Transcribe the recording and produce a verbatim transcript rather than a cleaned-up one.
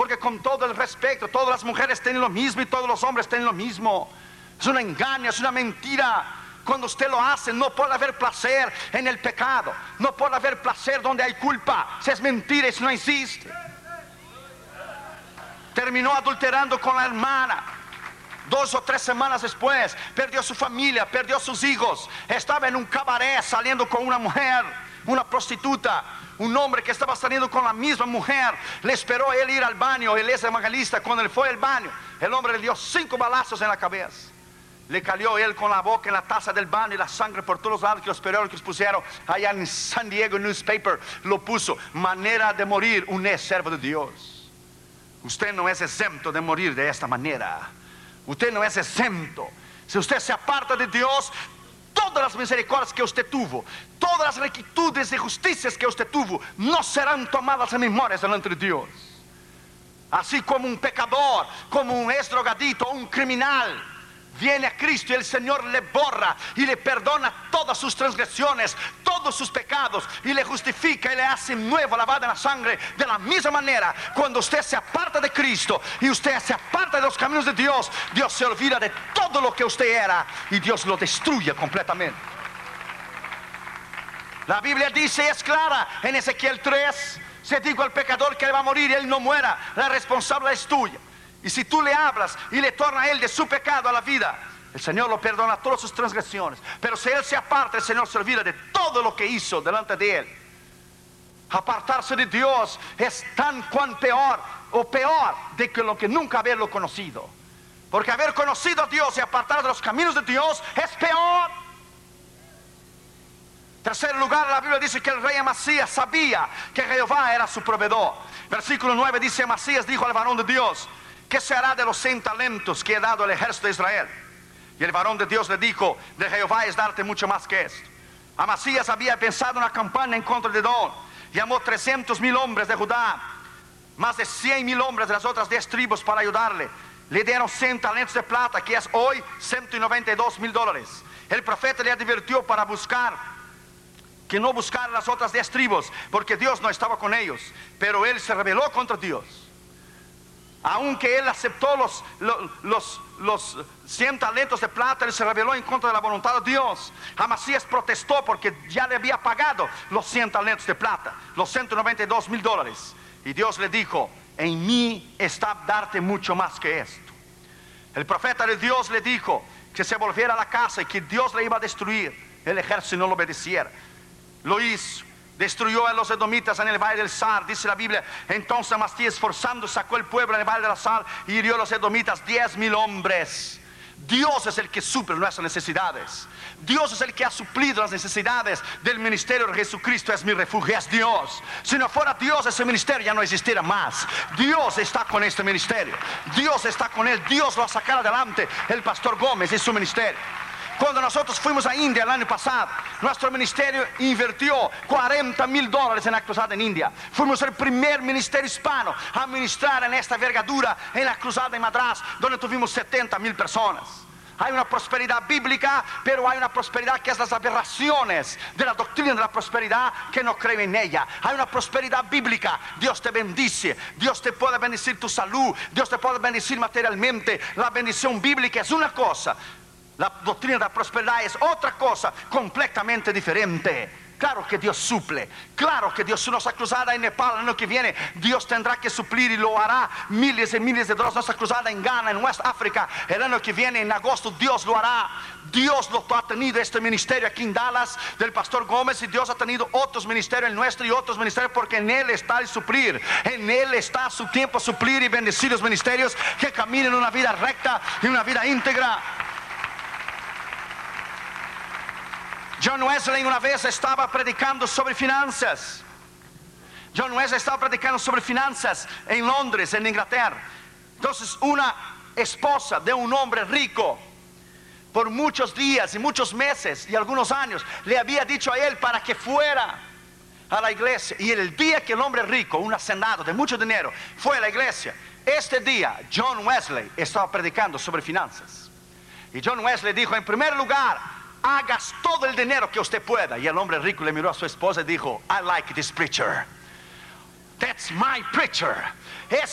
porque con todo el respeto, todas las mujeres tienen lo mismo y todos los hombres tienen lo mismo. Es una engaño, es una mentira. Cuando usted lo hace, no puede haber placer en el pecado, no puede haber placer donde hay culpa. Si es mentira, eso no existe. Terminó adulterando con la hermana. Dos o tres semanas después perdió su familia, perdió sus hijos. Estaba en un cabaret saliendo con una mujer, una prostituta. Un hombre que estaba saliendo con la misma mujer le esperó a él ir al baño. Él es evangelista. Cuando él fue al baño, el hombre le dio cinco balazos en la cabeza. Le cayó él con la boca en la taza del baño y la sangre por todos lados. Que los periódicos pusieron allá en San Diego Newspaper, lo puso: manera de morir un es servo de Dios. Usted no es exento de morir de esta manera. Usted no es exento. Si usted se aparta de Dios, todas las misericordias que usted tuvo, todas las rectitudes y justicias que usted tuvo, no serán tomadas en memoria delante de Dios. Así como un pecador, como un ex drogadito, un criminal viene a Cristo y el Señor le borra y le perdona todas sus transgresiones, todos sus pecados, y le justifica y le hace nuevo, lavado en la sangre. De la misma manera, cuando usted se aparta de Cristo y usted se aparta de los caminos de Dios, Dios se olvida de todo lo que usted era y Dios lo destruye completamente. La Biblia dice, es clara en Ezequiel tres: se dijo al pecador que él va a morir y él no muera, la responsabilidad es tuya. Y si tú le hablas y le torna a él de su pecado a la vida, el Señor lo perdona todas sus transgresiones. Pero si él se aparta, el Señor se olvida de todo lo que hizo delante de él. Apartarse de Dios es tan cuan peor o peor de que lo que nunca haberlo conocido. Porque haber conocido a Dios y apartar de los caminos de Dios es peor. Tercer lugar, la Biblia dice que el rey Amasías sabía que Jehová era su proveedor. Versículo nueve dice: Amasías dijo al varón de Dios: ¿qué se hará de los cien talentos que he dado al ejército de Israel? Y el varón de Dios le dijo: de Jehová es darte mucho más que esto. Amasías había pensado una campaña en contra de Edom. Llamó trescientos mil hombres de Judá, más de cien mil hombres de las otras diez tribus para ayudarle. Le dieron cien talentos de plata, que es hoy ciento noventa y dos mil dólares. El profeta le advirtió para buscar, que no buscara las otras diez tribus, porque Dios no estaba con ellos. Pero él se rebeló contra Dios. Aunque él aceptó los, los, los, los cien talentos de plata, él se rebeló en contra de la voluntad de Dios. Amasías protestó porque ya le había pagado los cien talentos de plata, los ciento noventa y dos mil dólares. Y Dios le dijo: en mí está darte mucho más que esto. El profeta de Dios le dijo que se volviera a la casa y que Dios le iba a destruir. El ejército no lo obedeciera. Lo hizo. Destruyó a los edomitas en el valle del Sar, dice la Biblia. Entonces Amasías, esforzando, sacó el pueblo en el valle del Sar y hirió a los edomitas diez mil hombres. Dios es el que suple nuestras necesidades. Dios es el que ha suplido las necesidades del ministerio de Jesucristo. Es mi refugio, es Dios. Si no fuera Dios, ese ministerio ya no existiera más. Dios está con este ministerio. Dios está con él. Dios lo ha sacado adelante el pastor Gómez y su ministerio. Cuando nosotros fuimos a India el año pasado, nuestro ministerio invirtió cuarenta mil dólares en la cruzada en India. Fuimos el primer ministerio hispano a ministrar en esta envergadura en la cruzada en Madras, donde tuvimos setenta mil personas. Hay una prosperidad bíblica, pero hay una prosperidad que es las aberraciones de la doctrina de la prosperidad que no creen en ella. Hay una prosperidad bíblica. Dios te bendice, Dios te puede bendecir tu salud, Dios te puede bendecir materialmente. La bendición bíblica es una cosa, la doctrina de la prosperidad es otra cosa completamente diferente. Claro que Dios suple, claro que Dios, nuestra cruzada en Nepal el año que viene, Dios tendrá que suplir y lo hará. Miles y miles de dólares. Nuestra cruzada en Ghana, en West África, el año que viene, en agosto, Dios lo hará. Dios lo ha tenido este ministerio aquí en Dallas del pastor Gómez, y Dios ha tenido otros ministerios, el nuestro y otros ministerios, porque en Él está el suplir. En Él está su tiempo suplir y bendecir los ministerios que caminen una vida recta y una vida íntegra. John Wesley una vez estaba predicando sobre finanzas. John Wesley estaba predicando sobre finanzas en Londres, en Inglaterra. Entonces una esposa de un hombre rico, por muchos días y muchos meses y algunos años, le había dicho a él para que fuera a la iglesia. Y el día que el hombre rico, un hacendado de mucho dinero, fue a la iglesia, este día John Wesley estaba predicando sobre finanzas. Y John Wesley dijo: en primer lugar, hagas todo el dinero que usted pueda. Y el hombre rico le miró a su esposa y dijo: I like this preacher. That's my preacher.